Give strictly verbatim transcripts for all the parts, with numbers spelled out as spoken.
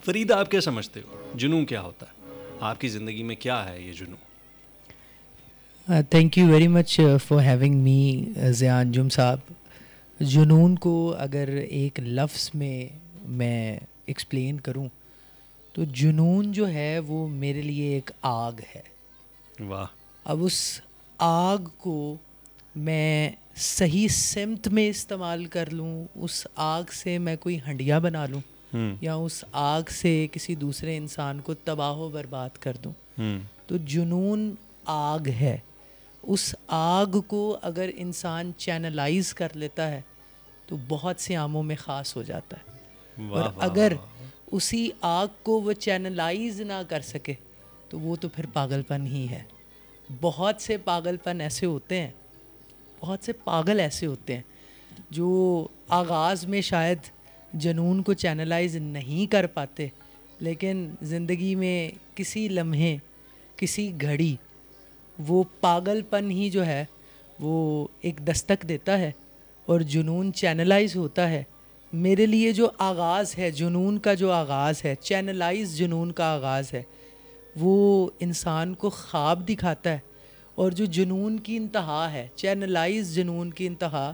فرید آپ کیا سمجھتے ہو جنون کیا ہوتا ہے؟ آپ کی زندگی میں کیا ہے یہ جنون؟ Thank you very much for having me Zia انجم صاحب. جنون کو اگر ایک لفظ میں میں ایکسپلین کروں تو جنون جو ہے وہ میرے لیے ایک آگ ہے. واہ. اب اس آگ کو میں صحیح سمت میں استعمال کر لوں, اس آگ سے میں کوئی ہنڈیا بنا لوں, یا اس آگ سے کسی دوسرے انسان کو تباہ و برباد کر دوں, تو جنون آگ ہے. اس آگ کو اگر انسان چینلائز کر لیتا ہے تو بہت سے عاموں میں خاص ہو جاتا ہے, اور اگر اسی آگ کو وہ چینلائز نہ کر سکے تو وہ تو پھر پاگل پن ہی ہے. بہت سے پاگل پن ایسے ہوتے ہیں, بہت سے پاگل ایسے ہوتے ہیں جو آغاز میں شاید جنون کو چینلائز نہیں کر پاتے, لیکن زندگی میں کسی لمحے کسی گھڑی وہ پاگل پن ہی جو ہے وہ ایک دستک دیتا ہے اور جنون چینلائز ہوتا ہے. میرے لیے جو آغاز ہے جنون کا, جو آغاز ہے چینلائز جنون کا آغاز ہے, وہ انسان کو خواب دکھاتا ہے, اور جو جنون کی انتہا ہے چینلائز جنون کی انتہا,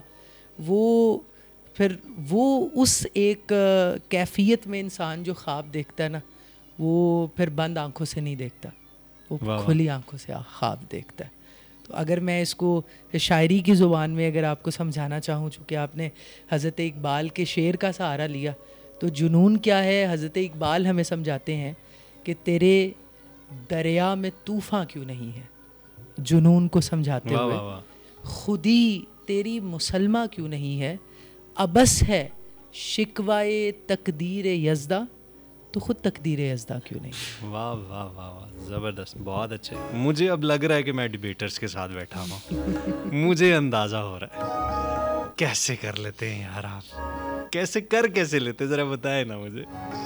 وہ پھر وہ اس ایک کیفیت میں انسان جو خواب دیکھتا ہے نا, وہ پھر بند آنکھوں سے نہیں دیکھتا, وہ کھلی آنکھوں سے خواب دیکھتا ہے. تو اگر میں اس کو شاعری کی زبان میں اگر آپ کو سمجھانا چاہوں, چونکہ آپ نے حضرت اقبال کے شعر کا سہارا لیا, تو جنون کیا ہے حضرت اقبال ہمیں سمجھاتے ہیں کہ تیرے دریا میں طوفاں کیوں نہیں ہے. جنون کو سمجھاتے ہوئے خودی تیری مسلمہ کیوں نہیں ہے, ابس ہے شکوائے تقدیر یزداں تو خود تقدیر یزداں کیوں نہیں. واہ واہ واہ واہ, زبردست, بہت اچھے. مجھے اب لگ رہا ہے کہ میں ڈیبیٹرز کے ساتھ بیٹھا ہوں. مجھے اندازہ ہو رہا ہے کیسے کر لیتے ہیں یار آپ, کیسے کر کیسے لیتے, ذرا بتائے نا مجھے.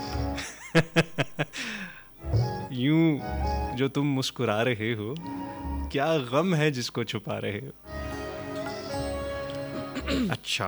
یوں جو تم مسکرا رہے ہو, کیا غم ہے جس کو چھپا رہے ہو. اچھا,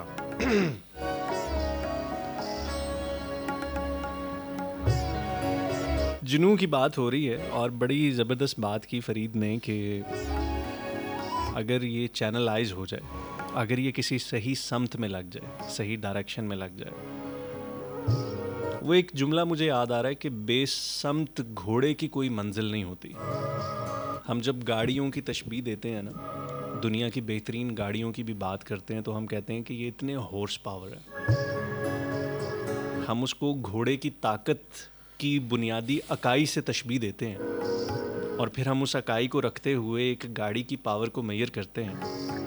جنوں کی بات ہو رہی ہے, اور بڑی زبردست بات کی فرید نے کہ اگر یہ چینلائز ہو جائے, اگر یہ کسی صحیح سمت میں لگ جائے, صحیح ڈائریکشن میں لگ جائے. وہ ایک جملہ مجھے یاد آ رہا ہے کہ بے سمت گھوڑے کی کوئی منزل نہیں ہوتی. ہم جب گاڑیوں کی تشبیہ دیتے ہیں نا, دنیا کی بہترین گاڑیوں کی بھی بات کرتے ہیں, تو ہم کہتے ہیں کہ یہ اتنے ہارس پاور ہے. ہم اس کو گھوڑے کی طاقت کی بنیادی اکائی سے تشبیہ دیتے ہیں, اور پھر ہم اس اکائی کو رکھتے ہوئے ایک گاڑی کی پاور کو میئر کرتے ہیں.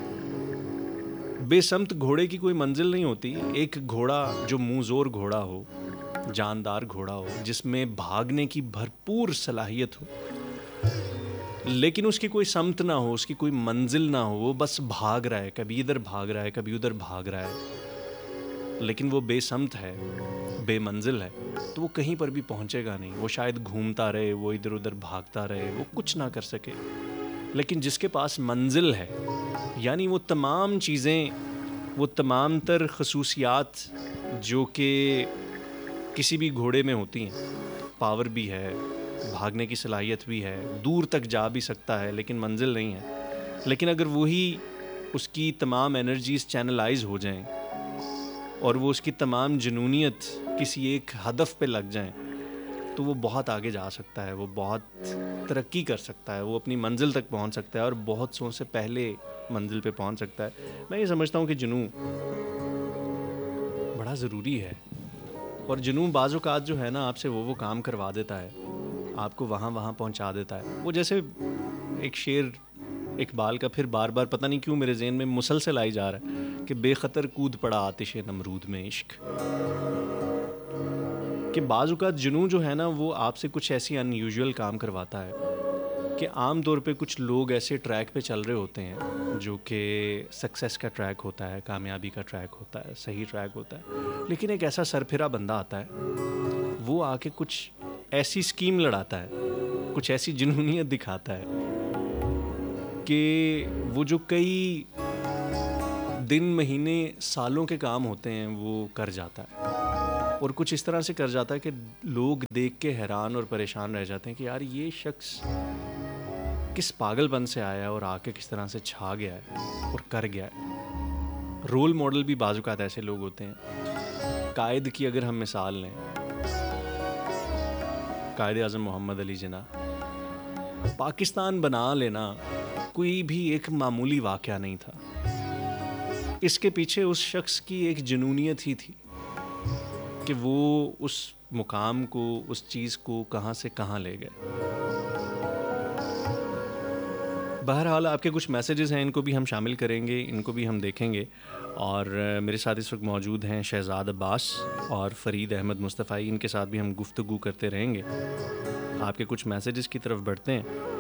بے سمت گھوڑے کی کوئی منزل نہیں ہوتی. ایک گھوڑا جو منہ زور گھوڑا ہو, جاندار گھوڑا ہو, جس میں بھاگنے کی بھرپور صلاحیت ہو, لیکن اس کی کوئی سمت نہ ہو, اس کی کوئی منزل نہ ہو, وہ بس بھاگ رہا ہے, کبھی ادھر بھاگ رہا ہے, کبھی ادھر بھاگ رہا ہے, لیکن وہ بے سمت ہے, بے منزل ہے, تو وہ کہیں پر بھی پہنچے گا نہیں. وہ شاید گھومتا رہے, وہ ادھر ادھر بھاگتا رہے, وہ کچھ نہ کر سکے. لیکن جس کے پاس منزل ہے, یعنی وہ تمام چیزیں, وہ تمام تر خصوصیات جو کہ کسی بھی گھوڑے میں ہوتی ہیں, پاور بھی ہے, بھاگنے کی صلاحیت بھی ہے, دور تک جا بھی سکتا ہے, لیکن منزل نہیں ہے. لیکن اگر وہی اس کی تمام انرجیز چینلائز ہو جائیں, اور وہ اس کی تمام جنونیت کسی ایک ہدف پہ لگ جائیں, تو وہ بہت آگے جا سکتا ہے, وہ بہت ترقی کر سکتا ہے, وہ اپنی منزل تک پہنچ سکتا ہے, اور بہت سو سے پہلے منزل پہ پہنچ سکتا ہے. میں یہ سمجھتا ہوں کہ جنون بڑا ضروری ہے, اور جنون بعض اوقات جو ہے نا آپ سے وہ وہ کام کروا دیتا ہے, آپ کو وہاں وہاں پہنچا دیتا ہے. وہ جیسے ایک شعر اقبال کا پھر بار بار پتہ نہیں کیوں میرے ذہن میں مسلسل آئی جا رہا ہے کہ بے خطر کود پڑا آتش نمرود میں عشق, کہ بعض اوقات جنون جو ہے نا وہ آپ سے کچھ ایسی ان یوزول کام کرواتا ہے کہ عام طور پہ کچھ لوگ ایسے ٹریک پہ چل رہے ہوتے ہیں جو کہ سکسیس کا ٹریک ہوتا ہے, کامیابی کا ٹریک ہوتا ہے, صحیح ٹریک ہوتا ہے, لیکن ایک ایسا سرپھرا بندہ آتا ہے, وہ آ کے کچھ ایسی اسکیم لڑاتا ہے, کچھ ایسی جنونیت دکھاتا ہے کہ وہ جو کئی دن, مہینے, سالوں کے کام ہوتے ہیں وہ کر جاتا ہے. اور کچھ اس طرح سے کر جاتا ہے کہ لوگ دیکھ کے حیران اور پریشان رہ جاتے ہیں کہ یار یہ شخص کس پاگل پن سے آیا ہے اور آ کے کس طرح سے چھا گیا ہے اور کر گیا ہے. رول ماڈل بھی بعض اوقات ایسے لوگ ہوتے ہیں. قائد کی اگر ہم مثال لیں, قائد اعظم محمد علی جناح, پاکستان بنا لینا کوئی بھی ایک معمولی واقعہ نہیں تھا. اس کے پیچھے اس شخص کی ایک جنونیت ہی تھی کہ وہ اس مقام کو, اس چیز کو کہاں سے کہاں لے گئے. بہرحال آپ کے کچھ میسیجز ہیں, ان کو بھی ہم شامل کریں گے, ان کو بھی ہم دیکھیں گے. اور میرے ساتھ اس وقت موجود ہیں شہزاد عباس اور فرید احمد مصطفی, ان کے ساتھ بھی ہم گفتگو کرتے رہیں گے. آپ کے کچھ میسیجز کی طرف بڑھتے ہیں.